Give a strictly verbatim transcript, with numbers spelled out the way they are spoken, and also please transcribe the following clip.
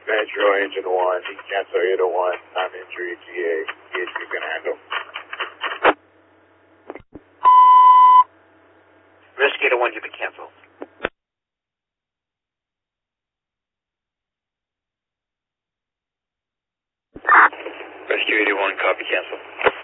Metro Engine one, you can cancel eight oh one, time injury, G A, G H you can handle. Investigator one, you've been canceled. Rescue eighty-one, copy, cancel.